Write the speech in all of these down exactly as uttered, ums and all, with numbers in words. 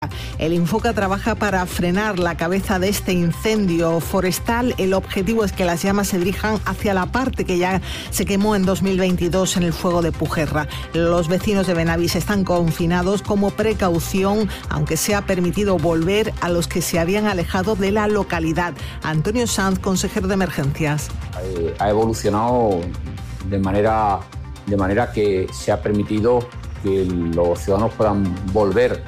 El Infoca trabaja para frenar la cabeza de este incendio forestal. El objetivo es que las llamas se dirijan hacia la parte que ya se quemó en dos mil veintidós en el fuego de Pujerra. Los vecinos de Benavís están confinados como precaución, aunque se ha permitido volver a los que se habían alejado de la localidad. Antonio Sanz, consejero de Emergencias. Ha evolucionado de manera, de manera que se ha permitido que los ciudadanos puedan volver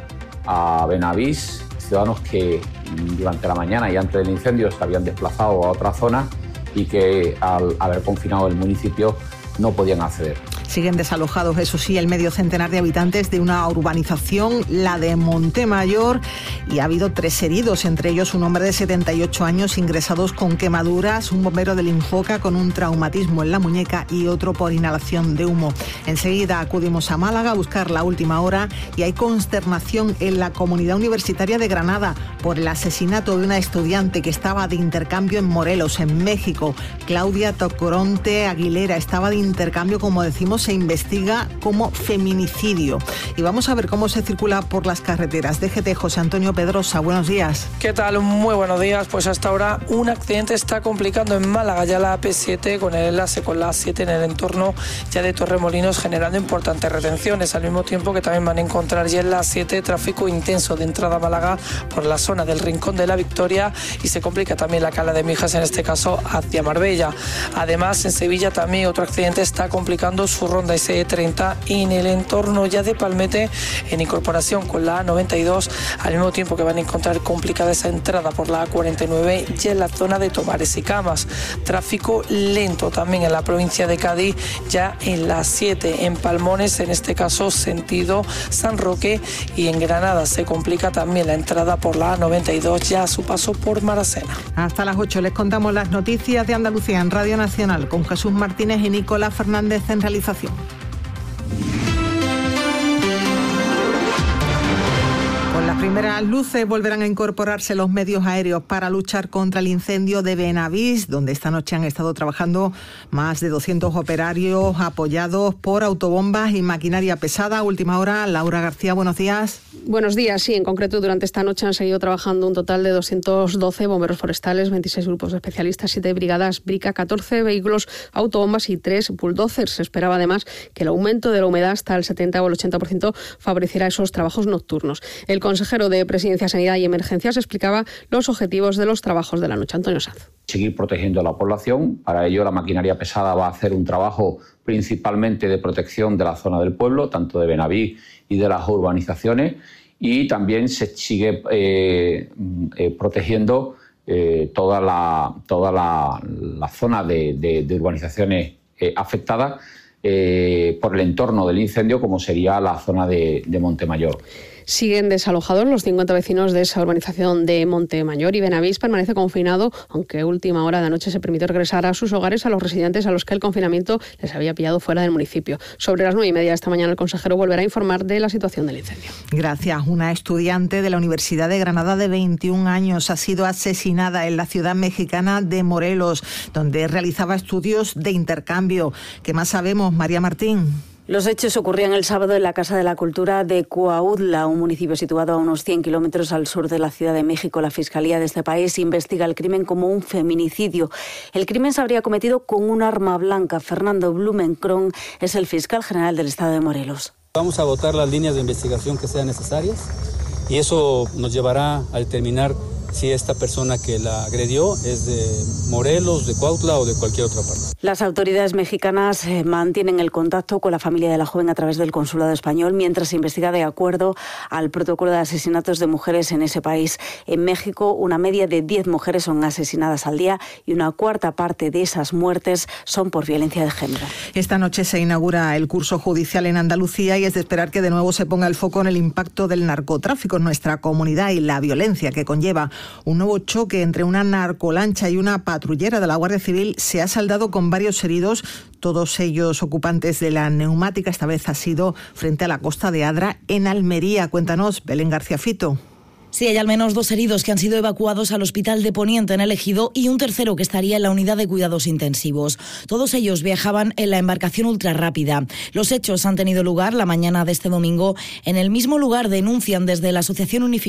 a Benavís, ciudadanos que durante la mañana y antes del incendio se habían desplazado a otra zona y que al haber confinado el municipio no podían acceder. Siguen desalojados, eso sí, el medio centenar de habitantes de una urbanización, la de Montemayor, y ha habido tres heridos, entre ellos un hombre de setenta y ocho años ingresados con quemaduras, un bombero del Infoca con un traumatismo en la muñeca y otro por inhalación de humo. Enseguida acudimos a Málaga a buscar la última hora y hay consternación en la comunidad universitaria de Granada por el asesinato de una estudiante que estaba de intercambio en Morelos, en México. Claudia Tocoronte Aguilera estaba de intercambio, como decimos, se investiga como feminicidio. Y vamos a ver cómo se circula por las carreteras. D G T, José Antonio Pedrosa, buenos días. ¿Qué tal? Muy buenos días. Pues hasta ahora un accidente está complicando en Málaga, ya la A P siete con el enlace con la A siete en el entorno ya de Torremolinos, generando importantes retenciones, al mismo tiempo que también van a encontrar ya en la A siete tráfico intenso de entrada a Málaga por la zona del Rincón de la Victoria, y se complica también la Cala de Mijas, en este caso hacia Marbella. Además, en Sevilla también otro accidente está complicando su ronda S E treinta en el entorno ya de Palmete, en incorporación con la A noventa y dos, al mismo tiempo que van a encontrar complicada esa entrada por la A cuarenta y nueve y en la zona de Tomares y Camas. Tráfico lento también en la provincia de Cádiz, ya en la siete en Palmones, en este caso sentido San Roque, y en Granada se complica también la entrada por la A noventa y dos ya a su paso por Maracena. Hasta las ocho les contamos las noticias de Andalucía en Radio Nacional con Jesús Martínez y Nicolás Fernández en realización. Con las primeras luces volverán a incorporarse los medios aéreos para luchar contra el incendio de Benavís, donde esta noche han estado trabajando más de doscientos operarios apoyados por autobombas y maquinaria pesada. Última hora, Laura García, buenos días. Buenos días, sí, en concreto durante esta noche han seguido trabajando un total de doscientos doce bomberos forestales, veintiséis grupos de especialistas, siete brigadas Brica, catorce vehículos autobombas y tres bulldozers. Se esperaba además que el aumento de la humedad hasta el setenta o el ochenta por ciento favoreciera esos trabajos nocturnos. El consejero de Presidencia, Sanidad y Emergencias explicaba los objetivos de los trabajos de la noche. Antonio Sanz. Seguir protegiendo a la población. Para ello, la maquinaria pesada va a hacer un trabajo principalmente de protección de la zona del pueblo, tanto de Benavís y de las urbanizaciones, y también se sigue eh, eh, protegiendo eh, toda la, toda la, la zona de, de, de urbanizaciones eh, afectadas eh, por el entorno del incendio, como sería la zona de, de Montemayor. Siguen desalojados los cincuenta vecinos de esa urbanización de Montemayor, y Benavís permanece confinado, aunque a última hora de la noche se permitió regresar a sus hogares a los residentes a los que el confinamiento les había pillado fuera del municipio. Sobre las nueve y media de esta mañana el consejero volverá a informar de la situación del incendio. Gracias. Una estudiante de la Universidad de Granada de veintiún años ha sido asesinada en la ciudad mexicana de Morelos, donde realizaba estudios de intercambio. ¿Qué más sabemos, María Martín? Los hechos ocurrían el sábado en la Casa de la Cultura de Cuautla, un municipio situado a unos cien kilómetros al sur de la Ciudad de México. La Fiscalía de este país investiga el crimen como un feminicidio. El crimen se habría cometido con un arma blanca. Fernando Blumenkron es el fiscal general del Estado de Morelos. Vamos a votar las líneas de investigación que sean necesarias y eso nos llevará a determinar si esta persona que la agredió es de Morelos, de Cuautla o de cualquier otra parte. Las autoridades mexicanas eh, mantienen el contacto con la familia de la joven a través del consulado español, mientras se investiga de acuerdo al protocolo de asesinatos de mujeres en ese país. En México, una media de diez mujeres son asesinadas al día y una cuarta parte de esas muertes son por violencia de género. Esta noche se inaugura el curso judicial en Andalucía y es de esperar que de nuevo se ponga el foco en el impacto del narcotráfico en nuestra comunidad y la violencia que conlleva. Un nuevo choque entre una narcolancha y una patrullera de la Guardia Civil se ha saldado con varios heridos, todos ellos ocupantes de la neumática. Esta vez ha sido frente a la costa de Adra, en Almería. Cuéntanos, Belén García Fito. Sí, hay al menos dos heridos que han sido evacuados al Hospital de Poniente en el Ejido y un tercero que estaría en la unidad de cuidados intensivos. Todos ellos viajaban en la embarcación ultrarrápida. Los hechos han tenido lugar la mañana de este domingo en el mismo lugar, denuncian desde la Asociación Unificada